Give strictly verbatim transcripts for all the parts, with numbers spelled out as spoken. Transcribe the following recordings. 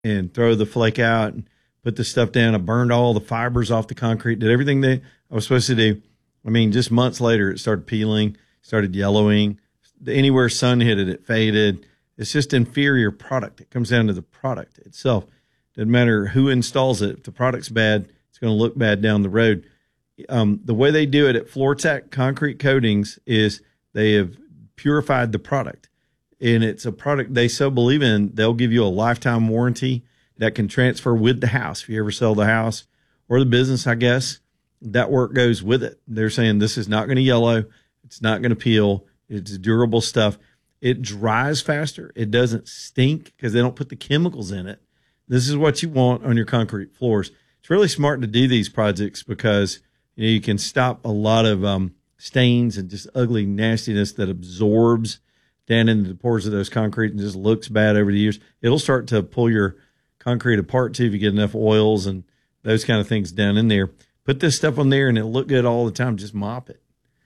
and throw the flake out and put the stuff down. I burned all the fibers off the concrete, did everything that I was supposed to do. I mean, just months later, it started peeling, started yellowing. Anywhere sun hit it, it faded. It's just inferior product. It comes down to the product itself. Doesn't matter who installs it. If the product's bad, it's going to look bad down the road. Um, the way they do it at FloorTech Concrete Coatings is they have purified the product. And it's a product they so believe in, they'll give you a lifetime warranty that can transfer with the house. If you ever sell the house or the business, I guess, that work goes with it. They're saying this is not going to yellow. It's not going to peel. It's durable stuff. It dries faster. It doesn't stink because they don't put the chemicals in it. This is what you want on your concrete floors. It's really smart to do these projects because you know, you can stop a lot of um, stains and just ugly nastiness that absorbs down into the pores of those concrete and just looks bad over the years. It'll start to pull your concrete apart too if you get enough oils and those kind of things down in there. Put this stuff on there and it'll look good all the time. Just mop it.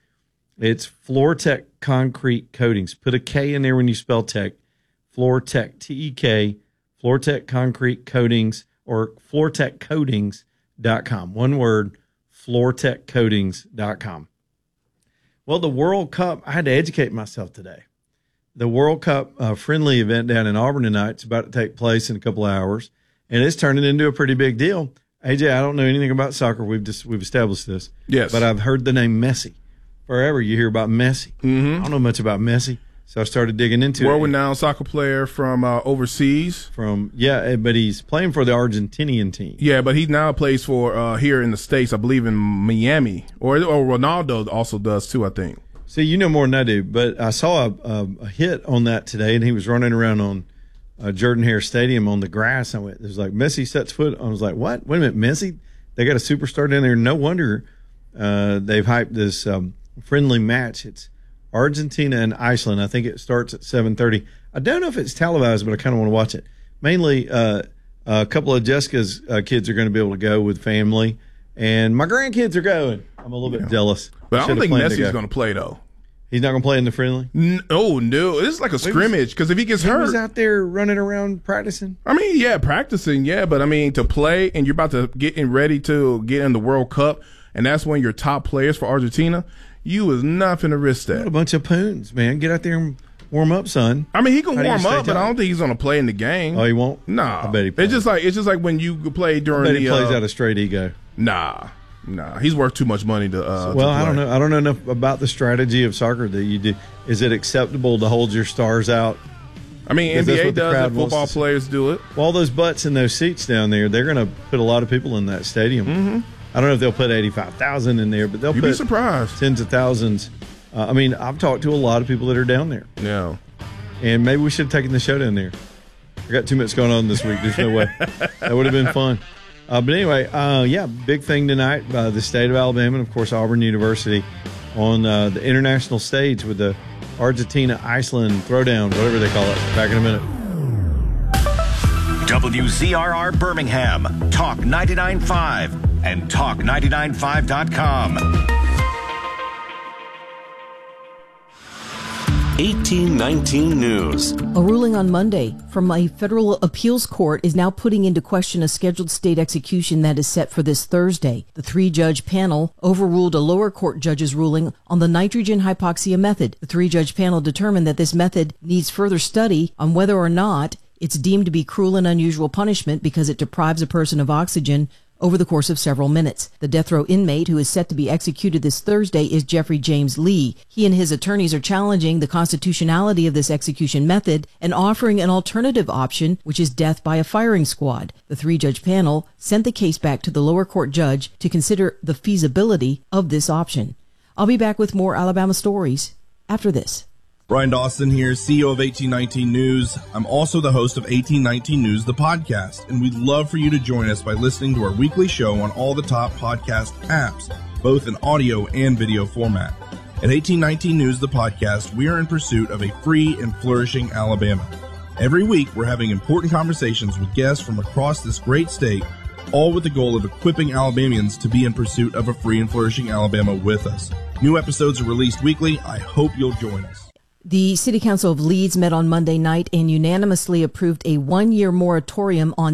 It's FloorTech Concrete Coatings. Put a K in there when you spell tech. FloorTech, T E K, FloorTech Concrete Coatings, or floor tech coatings dot com. One word, floor tech coatings dot com. Well, the World Cup, I had to educate myself today. The World Cup uh, friendly event down in Auburn tonight is about to take place in a couple of hours, and it's turning into a pretty big deal. A J, I don't know anything about soccer. We've just we've established this. Yes. But I've heard the name Messi. Forever you hear about Messi. Mm-hmm. I don't know much about Messi, so I started digging into it. World-renowned soccer player from uh, overseas. From yeah, but he's playing for the Argentinian team. Yeah, but he now plays for uh, here in the States, I believe in Miami, or or Ronaldo also does too, I think. See, you know more than I do, but I saw a, a, a hit on that today, and he was running around on uh, Jordan-Hare Stadium on the grass. I went, it was like Messi sets foot. I was like, what? Wait a minute, Messi? They got a superstar down there. No wonder uh, they've hyped this um, friendly match. It's Argentina and Iceland. I think it starts at seven thirty. I don't know if it's televised, but I kind of want to watch it. Mainly, uh, a couple of Jessica's uh, kids are going to be able to go with family, and my grandkids are going. I'm a little bit yeah. jealous. But I, I don't think Messi's going to play, though. He's not going to play in the friendly? No, oh, no. This is like a scrimmage because if he gets he hurt. He was out there running around practicing. I mean, yeah, practicing, yeah. But, I mean, to play and you're about to get in ready to get in the World Cup, and that's one of your top players for Argentina, you is not going to risk that. What a bunch of poons, man. Get out there and warm up, son. I mean, he can How warm up, tight? but I don't think he's going to play in the game. Oh, he won't? Nah. I bet he plays. It's just like, it's just like when you play during I bet the. he plays uh, out of straight ego. Nah. Nah, he's worth too much money to. Uh, well, to I don't know. I don't know enough about the strategy of soccer that you do. Is it acceptable to hold your stars out? I mean, N B A does it. Football players do it. Well, all those butts in those seats down there, they're going to put a lot of people in that stadium. Mm-hmm. I don't know if they'll put eighty-five thousand in there, but they'll You'd put be surprised. tens of thousands. Uh, I mean, I've talked to a lot of people that are down there. Yeah. And maybe we should have taken the show down there. I got too much going on this week. There's no way. That would have been fun. Uh, but anyway, uh, yeah, big thing tonight. Uh, the state of Alabama and, of course, Auburn University on uh, the international stage with the Argentina-Iceland throwdown, whatever they call it. Back in a minute. W Z R R Birmingham, Talk ninety-nine point five and talk ninety-nine point five dot com. eighteen nineteen News. A ruling on Monday from a federal appeals court is now putting into question a scheduled state execution that is set for this Thursday. The three-judge panel overruled a lower court judge's ruling on the nitrogen hypoxia method. The three-judge panel determined that this method needs further study on whether or not it's deemed to be cruel and unusual punishment because it deprives a person of oxygen over the course of several minutes. The death row inmate who is set to be executed this Thursday is Jeffrey James Lee. He and his attorneys are challenging the constitutionality of this execution method and offering an alternative option, which is death by a firing squad. The three-judge panel sent the case back to the lower court judge to consider the feasibility of this option. I'll be back with more Alabama stories after this. Brian Dawson here, C E O of eighteen nineteen News. I'm also the host of eighteen nineteen News, the podcast, and we'd love for you to join us by listening to our weekly show on all the top podcast apps, both in audio and video format. At eighteen nineteen News, the podcast, we are in pursuit of a free and flourishing Alabama. Every week, we're having important conversations with guests from across this great state, all with the goal of equipping Alabamians to be in pursuit of a free and flourishing Alabama with us. New episodes are released weekly. I hope you'll join us. The City Council of Leeds met on Monday night and unanimously approved a one-year moratorium on